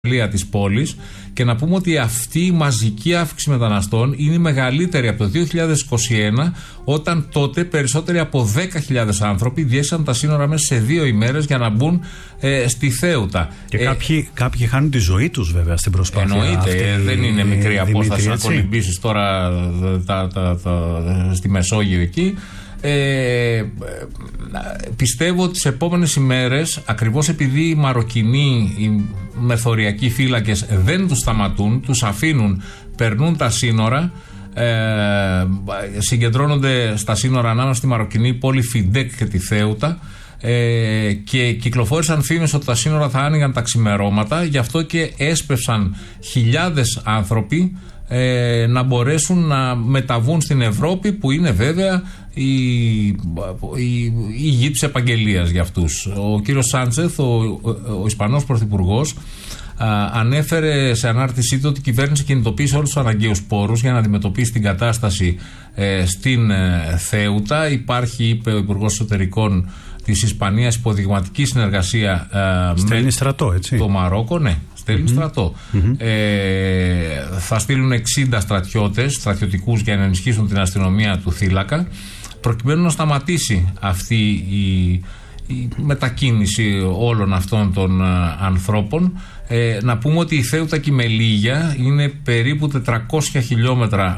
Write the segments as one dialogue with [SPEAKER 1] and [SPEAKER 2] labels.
[SPEAKER 1] της πόλης, και να πούμε ότι αυτή η μαζική αύξηση μεταναστών είναι η μεγαλύτερη από το 2021, όταν τότε περισσότεροι από 10.000 άνθρωποι διέσαν τα σύνορα μέσα σε 2 ημέρες για να μπουν στη Θέουτα. Και
[SPEAKER 2] κάποιοι χάνουν τη ζωή τους βέβαια στην προσπάθεια.
[SPEAKER 1] Εννοείται, δεν είναι μικρή απόσταση να κολυμπήσεις τώρα στη Μεσόγειο εκεί. Πιστεύω ότι τις επόμενες ημέρες, ακριβώς επειδή οι Μαροκινοί, οι μεθοριακοί φύλακες δεν τους σταματούν, τους αφήνουν, περνούν τα σύνορα, συγκεντρώνονται στα σύνορα ανάμεσα στη Μαροκινή πόλη Φιντέκ και τη Θέουτα, και κυκλοφόρησαν φήμες ότι τα σύνορα θα άνοιγαν τα ξημερώματα, γι' αυτό και έσπευσαν χιλιάδες άνθρωποι να μπορέσουν να μεταβούν στην Ευρώπη, που είναι βέβαια η γη της επαγγελίας για αυτούς. Ο κύριος Σάντσεθ, ο Ισπανός πρωθυπουργός, ανέφερε σε ανάρτησή του ότι η κυβέρνηση κινητοποίησε όλους τους αναγκαίους πόρους για να αντιμετωπίσει την κατάσταση στην Θέουτα. Υπάρχει, είπε ο Υπουργός Εσωτερικών της Ισπανίας, υποδειγματική συνεργασία
[SPEAKER 2] με στρατό, έτσι.
[SPEAKER 1] Το Μαρόκο, ναι. Στέλνει στρατό. Θα στείλουν 60 στρατιωτικούς για να ενισχύσουν την αστυνομία του θύλακα, προκειμένου να σταματήσει αυτή η μετακίνηση όλων αυτών των ανθρώπων. Να πούμε ότι η Θέουτα και η Μελίγια είναι περίπου 400 χιλιόμετρα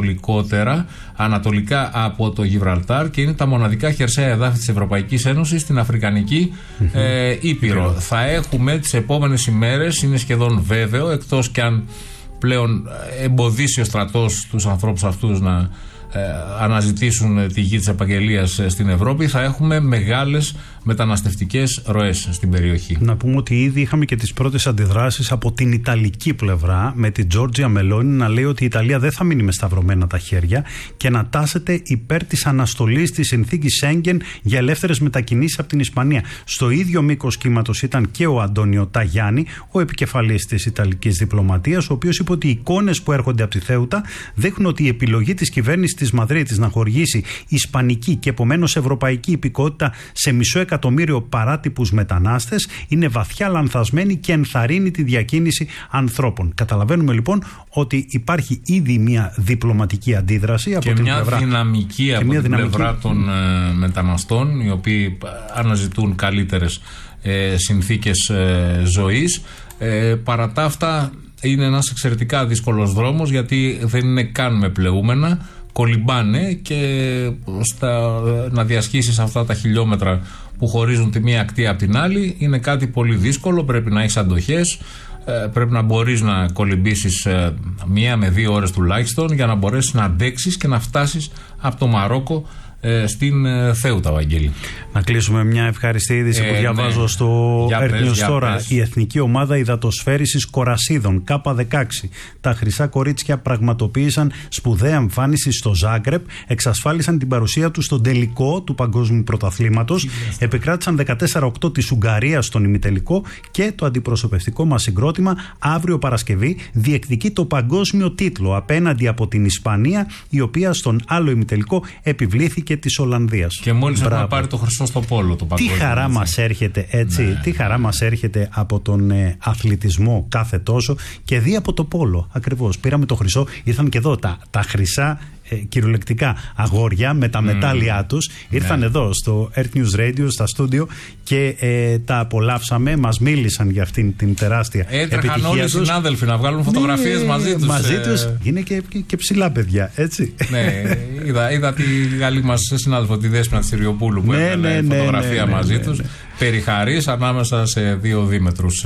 [SPEAKER 1] ανατολικά από το Γιβραλτάρ, και είναι τα μοναδικά χερσαία εδάφη της Ευρωπαϊκής Ένωσης στην Αφρικανική Ήπειρο. Θα έχουμε τις επόμενες ημέρες, είναι σχεδόν βέβαιο, εκτός κι αν πλέον εμποδίσει ο στρατός τους ανθρώπους αυτούς να αναζητήσουν τη γη της επαγγελίας στην Ευρώπη, θα έχουμε μεγάλες μεταναστευτικές ροές στην περιοχή.
[SPEAKER 2] Να πούμε ότι ήδη είχαμε και τις πρώτες αντιδράσεις από την Ιταλική πλευρά, με την Τζόρτζια Μελόνι να λέει ότι η Ιταλία δεν θα μείνει με σταυρωμένα τα χέρια και να τάσεται υπέρ της αναστολής της συνθήκης Σέγγεν για ελεύθερες μετακινήσεις από την Ισπανία. Στο ίδιο μήκος κύματος ήταν και ο Αντώνιο Ταγιάννη, ο επικεφαλής της Ιταλικής διπλωματίας, ο οποίος είπε ότι οι εικόνες που έρχονται από τη Θέουτα δείχνουν ότι η επιλογή της κυβέρνησης της Μαδρίτης να χορηγήσει ισπανική και επομένως ευρωπαϊκή υπηκότητα σε 500.000 παράτυπους μετανάστες είναι βαθιά λανθασμένη και ενθαρρύνει τη διακίνηση ανθρώπων. Καταλαβαίνουμε λοιπόν ότι υπάρχει ήδη μια διπλωματική αντίδραση από την πλευρά.
[SPEAKER 1] Δυναμική από την πλευρά των μεταναστών, οι οποίοι αναζητούν καλύτερες συνθήκες ζωής. Παρά τα αυτά, είναι ένας εξαιρετικά δύσκολος δρόμος, γιατί δεν είναι καν με πλεούμενα. Κολυμπάνε, και να διασχίσεις αυτά τα χιλιόμετρα που χωρίζουν τη μία ακτή από την άλλη είναι κάτι πολύ δύσκολο. Πρέπει να έχεις αντοχές, πρέπει να μπορείς να κολυμπήσεις 1 με 2 ώρες τουλάχιστον για να μπορέσεις να αντέξεις και να φτάσεις από το Μαρόκο στην Θέουτα, Βαγγέλη.
[SPEAKER 2] Να κλείσουμε μια ευχαριστή είδηση που διαβάζω στο Earth News τώρα. Η Εθνική Ομάδα Υδατοσφαίρισης Κορασίδων K16. Τα χρυσά κορίτσια πραγματοποίησαν σπουδαία εμφάνιση στο Ζάγκρεπ, εξασφάλισαν την παρουσία τους στον τελικό του Παγκόσμιου Πρωταθλήματος, επικράτησαν 14-8 της Ουγγαρίας στον ημιτελικό, και το αντιπροσωπευτικό μας συγκρότημα αύριο Παρασκευή διεκδικεί το παγκόσμιο τίτλο απέναντι από την Ισπανία, η οποία στον άλλο ημιτελικό επιβλήθηκε της Ολλανδίας.
[SPEAKER 1] Και μόλις έχουμε πάρει το χρυσό στο πόλο.
[SPEAKER 2] Τι χαρά μας έρχεται, έτσι. Ναι. Τι χαρά μας έρχεται από τον αθλητισμό κάθε τόσο, και δει από το πόλο. Ακριβώς. Πήραμε το χρυσό, ήρθαν και εδώ τα χρυσά κυριολεκτικά αγόρια με τα μετάλλια τους. Ήρθαν εδώ στο Earth News Radio, στα στούντιο, και τα απολαύσαμε. Μας μίλησαν για αυτήν την τεράστια επιτυχία τους.
[SPEAKER 1] Όλοι οι συνάδελφοι να βγάλουν φωτογραφίες μαζί τους.
[SPEAKER 2] Μαζί τους είναι και ψηλά παιδιά, έτσι.
[SPEAKER 1] Ναι, είδα τη Γαλλή μας συνάδελφο, τη Δέσποινα Τσιριοπούλου, που έβγαλε φωτογραφία μαζί τους. Περιχαρής ανάμεσα σε 2 δίμετρους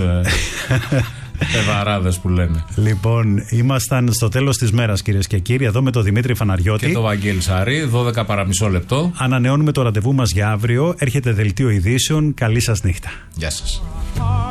[SPEAKER 1] πεδαράδες που λένε.
[SPEAKER 2] Λοιπόν, ήμασταν στο τέλος της μέρας, κυρίες και κύριοι, εδώ με τον Δημήτρη Φαναριώτη
[SPEAKER 1] και τον Βαγγέλη Σαρή. 12 παρά μισό λεπτό.
[SPEAKER 2] Ανανεώνουμε το ραντεβού μας για αύριο. Έρχεται δελτίο ειδήσεων. Καλή σας νύχτα.
[SPEAKER 1] Γεια σας.